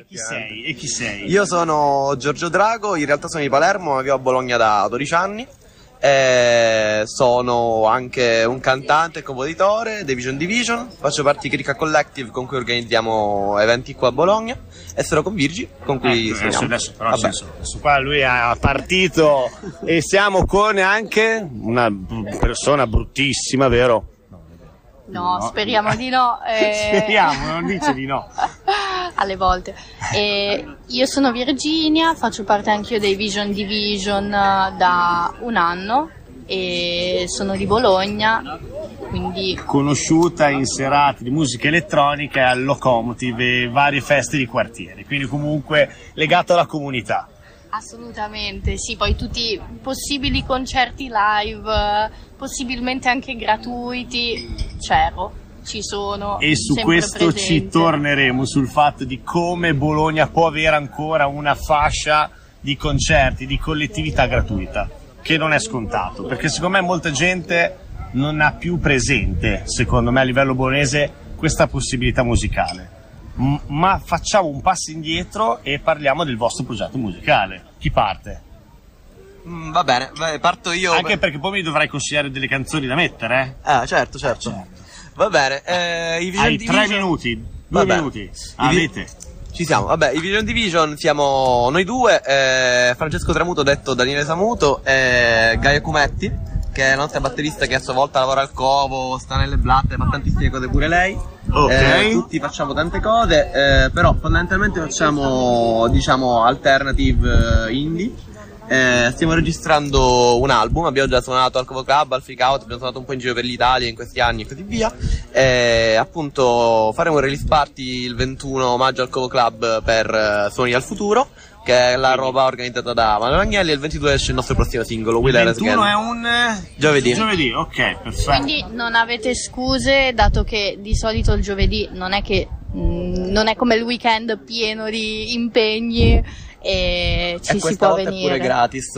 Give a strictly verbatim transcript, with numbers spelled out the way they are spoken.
chi sei? E chi sei? Io sono Giorgio Drago, in realtà sono di Palermo, ma vivo a Bologna da dodici anni. E sono anche un cantante e compositore dei Vision Division. Faccio parte di Cricca Collective, con cui organizziamo eventi qua a Bologna. E sono con Virgi, con cui eh, suoniamo. adesso, però nel senso, adesso qua lui ha partito e siamo con anche una b- persona bruttissima, vero? No, no, speriamo di no. Eh... Speriamo, non dice di no. Alle volte. E io sono Virginia, faccio parte anch'io dei Vision Division da un anno e sono di Bologna, quindi... Conosciuta in serate di musica elettronica al Locomotive e varie feste di quartiere, quindi comunque legato alla comunità. Assolutamente, sì, poi tutti i possibili concerti live, possibilmente anche gratuiti, c'ero. Ci sono, e su questo presente. Ci torneremo, sul fatto di come Bologna può avere ancora una fascia di concerti, di collettività gratuita, che non è scontato, perché secondo me molta gente non ha più presente, secondo me a livello bolognese, questa possibilità musicale. M- ma facciamo un passo indietro e parliamo del vostro progetto musicale. Chi parte? Mm, va bene, vai, parto io. Anche perché poi mi dovrai consigliare delle canzoni da mettere, eh? Ah, certo, certo. certo. Va bene, eh, i Vision Hai Division... tre minuti, due Vabbè. minuti. Avete. Vi... Ci siamo, vabbè, i Vision Division siamo noi due, eh, Francesco Tramuto, detto Daniele Samuto, e Gaia Cumetti, che è la nostra batterista che a sua volta lavora al Covo, sta nelle blatte, fa tantissime cose pure lei. Ok. Eh, tutti facciamo tante cose, eh, però fondamentalmente facciamo, diciamo, alternative eh, indie. Eh, stiamo registrando un album, abbiamo già suonato al Covo Club, al Freak Out, abbiamo suonato un po' in giro per l'Italia in questi anni e così via. E appunto faremo un release party il ventuno maggio al Covo Club per uh, Suoni al Futuro, che è la roba organizzata da Manuel Agnelli, e il ventidue esce il nostro prossimo singolo, Il ventuno è un giovedì. Giovedì, ok, perfetto. Quindi non avete scuse, dato che di solito il giovedì non è che mh, non è come il weekend pieno di impegni e ci e si questa può volta venire. è pure gratis.